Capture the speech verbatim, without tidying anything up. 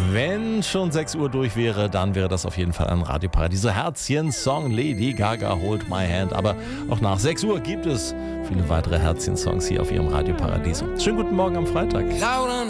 Wenn schon sechs Uhr durch wäre, dann wäre das auf jeden Fall ein Radioparadiso Herzchen-Song. Lady Gaga, Hold My Hand. Aber auch nach sechs Uhr gibt es viele weitere Herzchen-Songs hier auf ihrem Radioparadiso. Schönen guten Morgen am Freitag.